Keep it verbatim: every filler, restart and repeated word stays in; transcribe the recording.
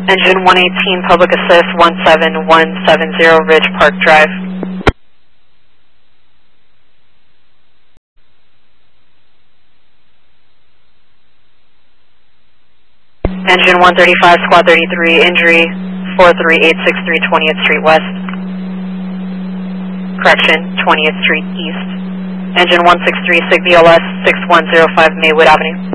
Engine one eighteen, Public Assist, one seven one seven zero, Ridge Park Drive. Engine one thirty-five, Squad thirty-three, injury four three eight six three, twentieth Street West. Correction, twentieth Street East. Engine one six three, Sig B L S, six one zero five, Maywood Avenue.